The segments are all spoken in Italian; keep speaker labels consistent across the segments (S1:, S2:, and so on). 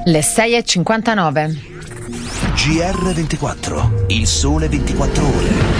S1: Le 6:59.
S2: GR24, il sole 24 ore.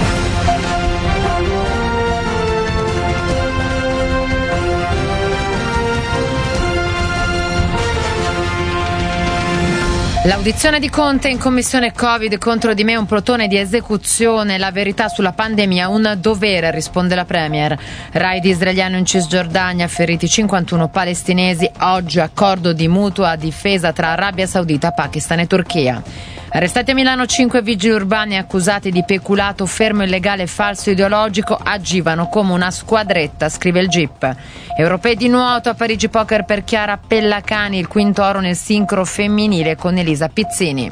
S1: L'audizione di Conte in commissione Covid, contro di me un plotone di esecuzione, la verità sulla pandemia, un dovere, risponde la Premier. Raid israeliano in Cisgiordania, feriti 51 palestinesi, oggi accordo di mutua difesa tra Arabia Saudita, Pakistan e Turchia. Arrestati a Milano 5 vigili urbani accusati di peculato, fermo illegale e falso ideologico, agivano come una squadretta, scrive il GIP. Europei di nuoto, a Parigi Poker per Chiara Pellacani, il quinto oro nel sincro femminile con Elisa Pizzini.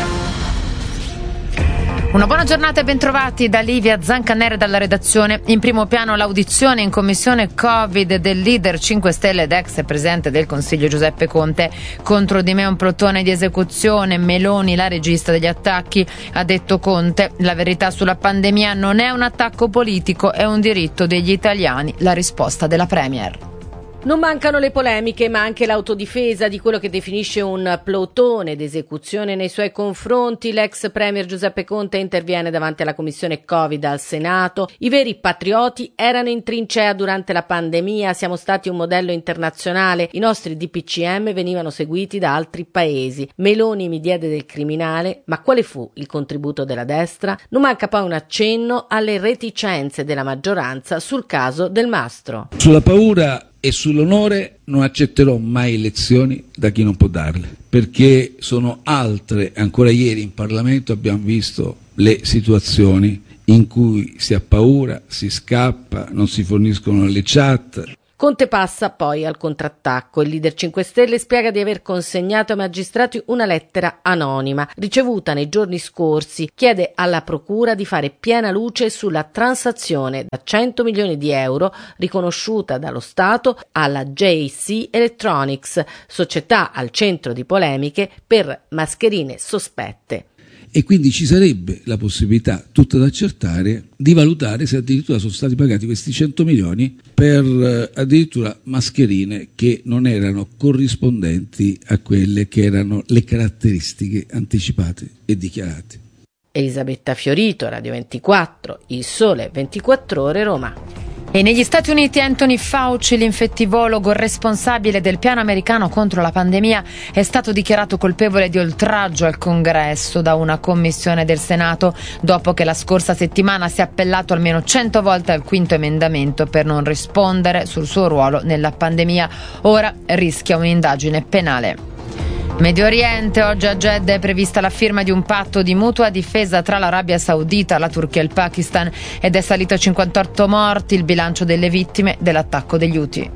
S1: Una buona giornata e bentrovati da Livia Zancanere dalla redazione. In primo piano l'audizione in commissione Covid del leader 5 Stelle ed ex presidente del Consiglio Giuseppe Conte. Contro di me un plotone di esecuzione, Meloni la regista degli attacchi, ha detto Conte. La verità sulla pandemia non è un attacco politico, è un diritto degli italiani, la risposta della Premier.
S3: Non mancano le polemiche, ma anche l'autodifesa di quello che definisce un plotone d'esecuzione nei suoi confronti. L'ex premier Giuseppe Conte interviene davanti alla commissione Covid al Senato. I veri patrioti erano in trincea durante la pandemia, siamo stati un modello internazionale, i nostri DPCM venivano seguiti da altri paesi. Meloni mi diede del criminale, ma quale fu il contributo della destra? Non manca poi un accenno alle reticenze della maggioranza sul caso del Mastro.
S4: Sulla paura e sull'onore non accetterò mai lezioni da chi non può darle, perché sono altre. Ancora ieri in Parlamento abbiamo visto le situazioni in cui si ha paura, si scappa, non si forniscono le chat.
S3: Conte passa poi al contrattacco. Il leader 5 Stelle spiega di aver consegnato ai magistrati una lettera anonima ricevuta nei giorni scorsi. Chiede alla procura di fare piena luce sulla transazione da 100 milioni di euro riconosciuta dallo Stato alla JC Electronics, società al centro di polemiche per mascherine sospette.
S4: E quindi ci sarebbe la possibilità, tutta da accertare, di valutare se addirittura sono stati pagati questi 100 milioni per addirittura mascherine che non erano corrispondenti a quelle che erano le caratteristiche anticipate e dichiarate.
S3: Elisabetta Fiorito, Radio 24, Il Sole 24 Ore, Roma.
S1: E negli Stati Uniti Anthony Fauci, l'infettivologo responsabile del piano americano contro la pandemia, è stato dichiarato colpevole di oltraggio al Congresso da una commissione del Senato, dopo che la scorsa settimana si è appellato almeno 100 volte al quinto emendamento per non rispondere sul suo ruolo nella pandemia. Ora rischia un'indagine penale. Medio Oriente, oggi a Jeddah è prevista la firma di un patto di mutua difesa tra l'Arabia Saudita, la Turchia e il Pakistan ed è salito a 58 morti il bilancio delle vittime dell'attacco degli Houthi.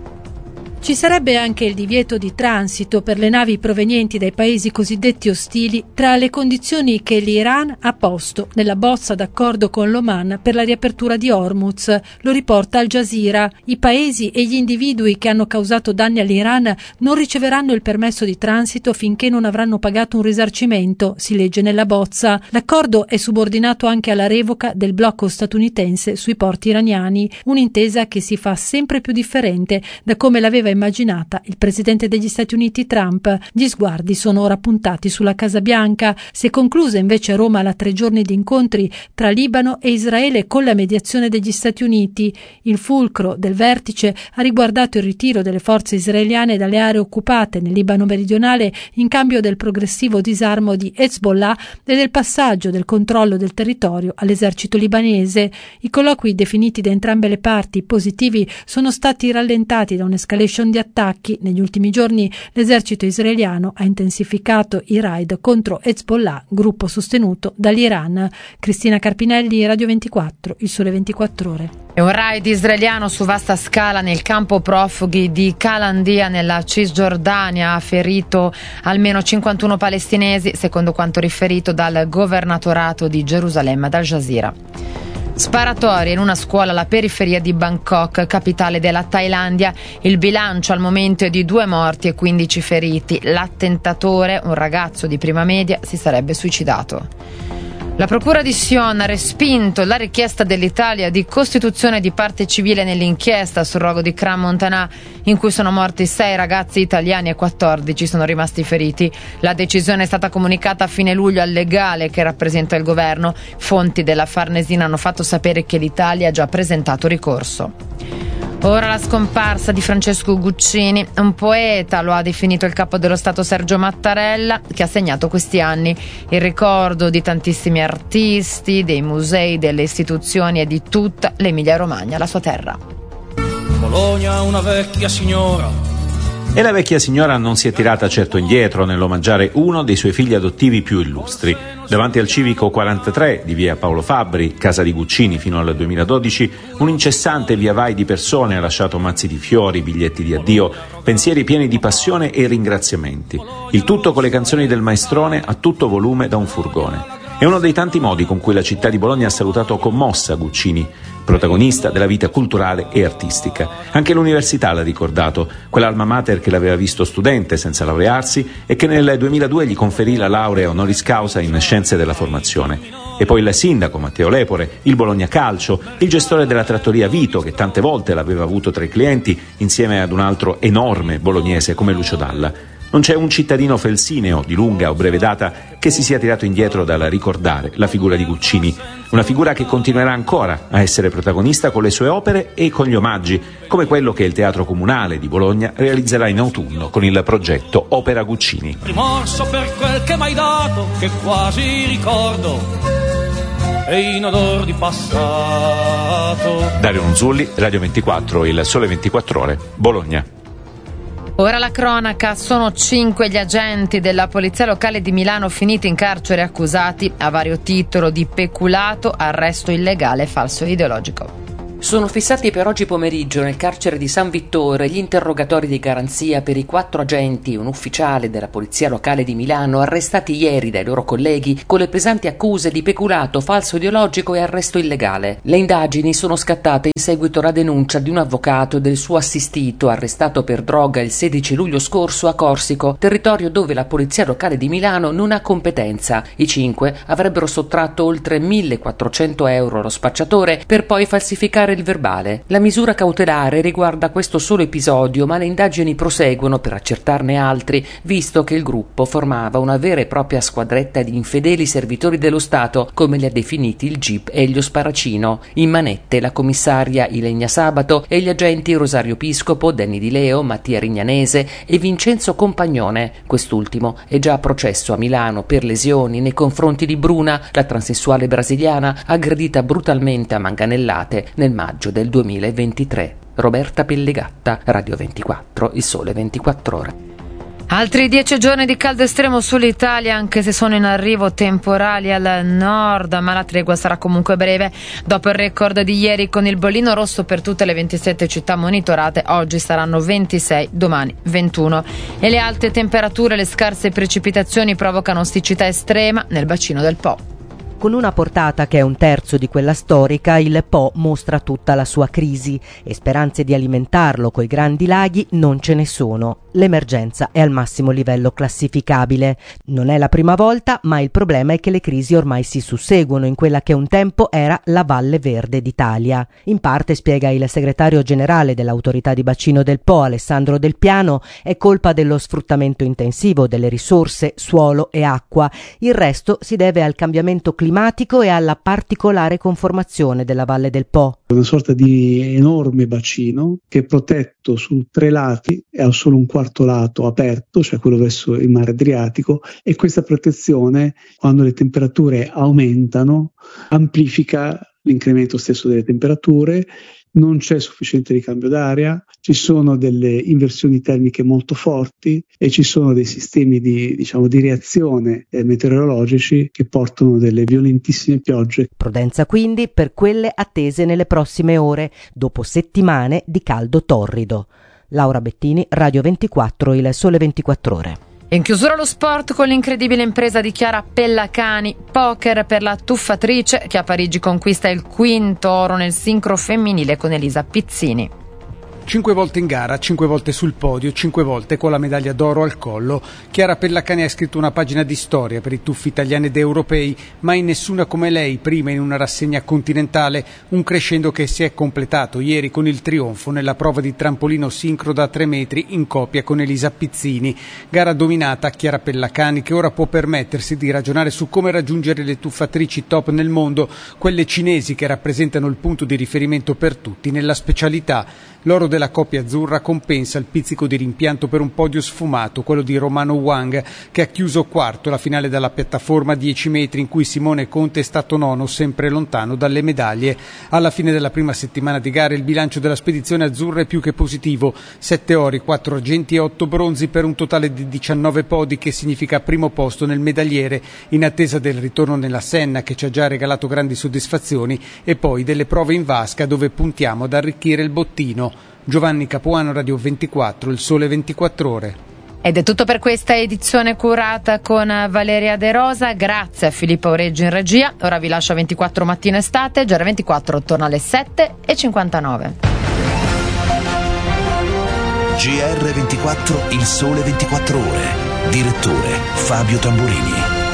S5: Ci sarebbe anche il divieto di transito per le navi provenienti dai paesi cosiddetti ostili tra le condizioni che l'Iran ha posto nella bozza d'accordo con l'Oman per la riapertura di Hormuz. Lo riporta Al Jazeera. I paesi e gli individui che hanno causato danni all'Iran non riceveranno il permesso di transito finché non avranno pagato un risarcimento, si legge nella bozza. L'accordo è subordinato anche alla revoca del blocco statunitense sui porti iraniani, un'intesa che si fa sempre più differente da come l'aveva immaginata il presidente degli Stati Uniti Trump. Gli sguardi sono ora puntati sulla Casa Bianca. Si è conclusa invece a Roma la 3 giorni di incontri tra Libano e Israele con la mediazione degli Stati Uniti. Il fulcro del vertice ha riguardato il ritiro delle forze israeliane dalle aree occupate nel Libano meridionale in cambio del progressivo disarmo di Hezbollah e del passaggio del controllo del territorio all'esercito libanese. I colloqui definiti da entrambe le parti positivi sono stati rallentati da un'escalation di attacchi. Negli ultimi giorni l'esercito israeliano ha intensificato i raid contro Hezbollah, gruppo sostenuto dall'Iran. Cristina Carpinelli, Radio 24, Il Sole 24 Ore.
S1: E un raid israeliano su vasta scala nel campo profughi di Kalandia nella Cisgiordania ha ferito almeno 51 palestinesi, secondo quanto riferito dal governatorato di Gerusalemme ad Al Jazeera. Sparatorie in una scuola alla periferia di Bangkok, capitale della Thailandia. Il bilancio al momento è di 2 morti e 15 feriti. L'attentatore, un ragazzo di prima media, si sarebbe suicidato. La Procura di Sion ha respinto la richiesta dell'Italia di costituzione di parte civile nell'inchiesta sul rogo di Crans-Montana, in cui sono morti 6 ragazzi italiani e 14 sono rimasti feriti. La decisione è stata comunicata a fine luglio al legale che rappresenta il governo. Fonti della Farnesina hanno fatto sapere che l'Italia ha già presentato ricorso. Ora la scomparsa di Francesco Guccini, un poeta, lo ha definito il capo dello Stato Sergio Mattarella, che ha segnato questi anni il ricordo di tantissimi artisti, dei musei, delle istituzioni e di tutta l'Emilia-Romagna, la sua terra.
S6: Bologna, una vecchia signora.
S7: E la vecchia signora non si è tirata certo indietro nell'omaggiare uno dei suoi figli adottivi più illustri. Davanti al civico 43 di via Paolo Fabbri, casa di Guccini fino al 2012, un incessante via vai di persone ha lasciato mazzi di fiori, biglietti di addio, pensieri pieni di passione e ringraziamenti. Il tutto con le canzoni del maestrone a tutto volume da un furgone. È uno dei tanti modi con cui la città di Bologna ha salutato commossa Guccini, protagonista della vita culturale e artistica. Anche l'università l'ha ricordato, quell'alma mater che l'aveva visto studente senza laurearsi e che nel 2002 gli conferì la laurea honoris causa in scienze della formazione. E poi il sindaco Matteo Lepore, il Bologna Calcio, il gestore della trattoria Vito, che tante volte l'aveva avuto tra i clienti, insieme ad un altro enorme bolognese come Lucio Dalla. Non c'è un cittadino felsineo di lunga o breve data che si sia tirato indietro dal ricordare la figura di Guccini, una figura che continuerà ancora a essere protagonista con le sue opere e con gli omaggi, come quello che il Teatro Comunale di Bologna realizzerà in autunno con il progetto Opera Guccini.
S6: Rimorso per quel che m'hai dato, che quasi ricordo, e in odor di passato.
S7: Dario Nunzulli, Radio 24, Il Sole 24 Ore, Bologna.
S1: Ora la cronaca, sono 5 gli agenti della Polizia Locale di Milano finiti in carcere accusati a vario titolo di peculato, arresto illegale e falso ideologico.
S8: Sono fissati per oggi pomeriggio nel carcere di San Vittore gli interrogatori di garanzia per i 4 agenti e un ufficiale della Polizia Locale di Milano arrestati ieri dai loro colleghi con le pesanti accuse di peculato, falso ideologico e arresto illegale. Le indagini sono scattate in seguito alla denuncia di un avvocato e del suo assistito arrestato per droga il 16 luglio scorso a Corsico, territorio dove la Polizia Locale di Milano non ha competenza. I 5 avrebbero sottratto oltre 1.400 euro allo spacciatore per poi falsificare il verbale. La misura cautelare riguarda questo solo episodio, ma le indagini proseguono per accertarne altri, visto che il gruppo formava una vera e propria squadretta di infedeli servitori dello Stato, come li ha definiti il GIP Elio Sparacino. In manette la commissaria Ilenia Sabato e gli agenti Rosario Piscopo, Denny Di Leo, Mattia Rignanese e Vincenzo Compagnone. Quest'ultimo è già a processo a Milano per lesioni nei confronti di Bruna, la transessuale brasiliana aggredita brutalmente a manganellate nel maggio del 2023. Roberta Pellegatta, Radio 24, Il Sole 24 Ore.
S1: Altri 10 giorni di caldo estremo sull'Italia, anche se sono in arrivo temporali al nord, ma la tregua sarà comunque breve. Dopo il record di ieri con il bollino rosso per tutte le 27 città monitorate, oggi saranno 26, domani 21. E le alte temperature e le scarse precipitazioni provocano siccità estrema nel bacino del Po.
S9: Con una portata che è un terzo di quella storica, il Po mostra tutta la sua crisi e speranze di alimentarlo coi grandi laghi non ce ne sono. L'emergenza è al massimo livello classificabile. Non è la prima volta, ma il problema è che le crisi ormai si susseguono in quella che un tempo era la Valle Verde d'Italia. In parte, spiega il segretario generale dell'autorità di bacino del Po, Alessandro Del Piano, è colpa dello sfruttamento intensivo delle risorse suolo e acqua. Il resto si deve al cambiamento climatico e alla particolare conformazione della Valle del Po.
S10: Una sorta di enorme bacino che è protetto su 3 lati e ha solo un quarto lato aperto, cioè quello verso il mare Adriatico, e questa protezione, quando le temperature aumentano, amplifica l'incremento stesso delle temperature. Non c'è sufficiente ricambio d'aria, ci sono delle inversioni termiche molto forti e ci sono dei sistemi di reazione meteorologici che portano delle violentissime piogge.
S9: Prudenza quindi per quelle attese nelle prossime ore, dopo settimane di caldo torrido. Laura Bettini, Radio 24, Il Sole 24 Ore.
S1: In chiusura lo sport con l'incredibile impresa di Chiara Pellacani, poker per la tuffatrice che a Parigi conquista il 5° oro nel sincro femminile con Elisa Pizzini.
S11: 5 volte in gara, 5 volte sul podio, 5 volte con la medaglia d'oro al collo. Chiara Pellacani ha scritto una pagina di storia per i tuffi italiani ed europei, mai nessuna come lei prima in una rassegna continentale, un crescendo che si è completato ieri con il trionfo nella prova di trampolino sincro da 3 metri in coppia con Elisa Pizzini. Gara dominata, Chiara Pellacani che ora può permettersi di ragionare su come raggiungere le tuffatrici top nel mondo, quelle cinesi che rappresentano il punto di riferimento per tutti nella specialità. L'oro della coppia azzurra compensa il pizzico di rimpianto per un podio sfumato, quello di Romano Wang, che ha chiuso quarto la finale dalla piattaforma 10 metri in cui Simone Conte è stato nono, sempre lontano dalle medaglie. Alla fine della prima settimana di gare il bilancio della spedizione azzurra è più che positivo: 7 ori, 4 argenti e 8 bronzi per un totale di 19 podi, che significa primo posto nel medagliere, in attesa del ritorno nella Senna che ci ha già regalato grandi soddisfazioni, e poi delle prove in vasca dove puntiamo ad arricchire il bottino. Giovanni Capuano, Radio 24, Il Sole 24 Ore.
S1: Ed è tutto per questa edizione curata con Valeria De Rosa. Grazie a Filippo Oreggio in regia. Ora vi lascio a 24 Mattino Estate. GR 24 torna alle 7:59.
S2: GR 24, Il Sole 24 Ore. Direttore Fabio Tamburini.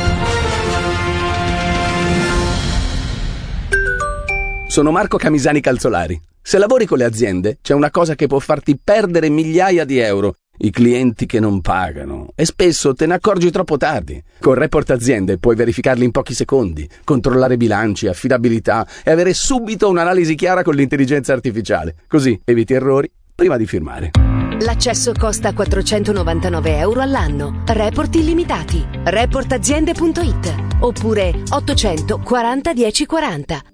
S12: Sono Marco Camisani Calzolari. Se lavori con le aziende, c'è una cosa che può farti perdere migliaia di euro: i clienti che non pagano. E spesso te ne accorgi troppo tardi. Con Report Aziende puoi verificarli in pochi secondi, controllare bilanci, affidabilità e avere subito un'analisi chiara con l'intelligenza artificiale. Così eviti errori prima di firmare.
S13: L'accesso costa 499 euro all'anno. Report illimitati. Reportaziende.it oppure 840 1040.